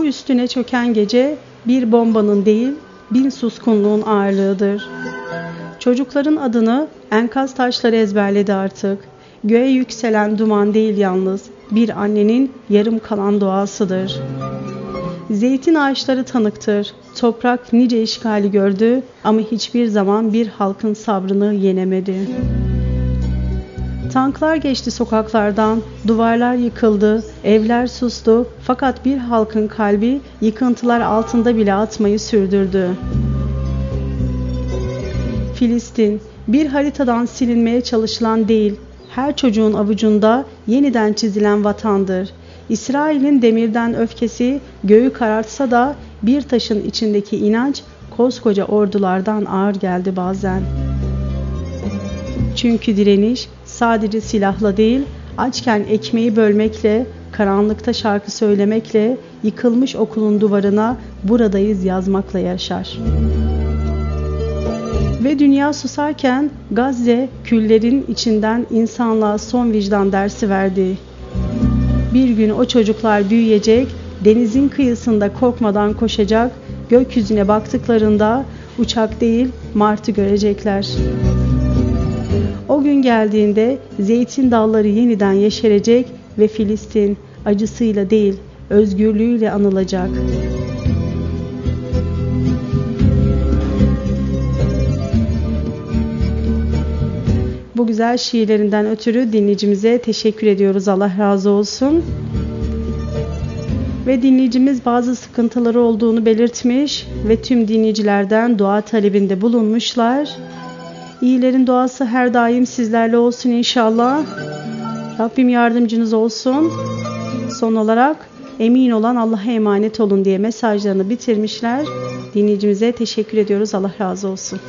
üstüne çöken gece bir bombanın değil, bin suskunluğun ağırlığıdır. Çocukların adını enkaz taşları ezberledi artık. Göğe yükselen duman değil yalnız, bir annenin yarım kalan duasıdır. Zeytin ağaçları tanıktır. Toprak nice işgali gördü ama hiçbir zaman bir halkın sabrını yenemedi. Tanklar geçti sokaklardan, duvarlar yıkıldı, evler sustu fakat bir halkın kalbi yıkıntılar altında bile atmayı sürdürdü. Filistin, bir haritadan silinmeye çalışılan değil, her çocuğun avucunda yeniden çizilen vatandır. İsrail'in demirden öfkesi göğü karartsa da bir taşın içindeki inanç koskoca ordulardan ağır geldi bazen. Çünkü direniş sadece silahla değil, açken ekmeği bölmekle, karanlıkta şarkı söylemekle, yıkılmış okulun duvarına buradayız yazmakla yaşar. Ve dünya susarken Gazze küllerin içinden insanlığa son vicdan dersi verdi. Bir gün o çocuklar büyüyecek, denizin kıyısında korkmadan koşacak, gökyüzüne baktıklarında uçak değil martı görecekler. O gün geldiğinde zeytin dalları yeniden yeşerecek ve Filistin acısıyla değil özgürlüğüyle anılacak. Bu güzel şiirlerinden ötürü dinleyicimize teşekkür ediyoruz. Allah razı olsun. Ve dinleyicimiz bazı sıkıntıları olduğunu belirtmiş ve tüm dinleyicilerden dua talebinde bulunmuşlar. İyilerin duası her daim sizlerle olsun inşallah. Rabbim yardımcınız olsun. Son olarak emin olan Allah'a emanet olun diye mesajlarını bitirmişler. Dinleyicimize teşekkür ediyoruz. Allah razı olsun.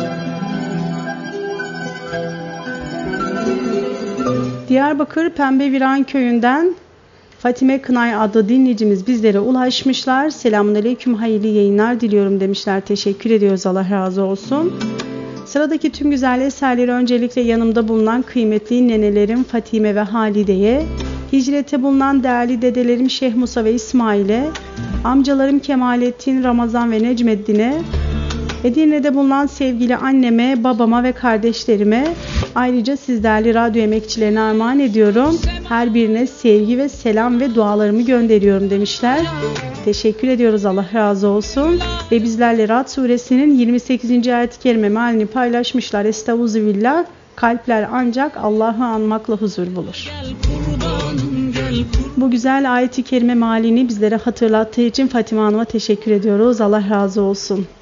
Diyarbakır Pembeviran köyünden Fatime Kınay adlı dinleyicimiz bizlere ulaşmışlar. Selamünaleyküm, hayırlı yayınlar diliyorum demişler. Teşekkür ediyoruz. Allah razı olsun. Sıradaki tüm güzel eserleri öncelikle yanımda bulunan kıymetli nenelerim Fatime ve Halide'ye, hicrete bulunan değerli dedelerim Şeyh Musa ve İsmail'e, amcalarım Kemalettin, Ramazan ve Necmeddin'e, Edirne'de bulunan sevgili anneme, babama ve kardeşlerime, ayrıca siz değerli radyo emekçilerine armağan ediyorum. Her birine sevgi ve selam ve dualarımı gönderiyorum demişler. Teşekkür ediyoruz. Allah razı olsun. Ve bizlerle Ra'd suresinin 28. ayet-i kerime mealini paylaşmışlar. Estağfirullah. Kalpler ancak Allah'ı anmakla huzur bulur. Bu güzel ayet-i kerime mealini bizlere hatırlattığı için Fatime Hanım'a teşekkür ediyoruz. Allah razı olsun.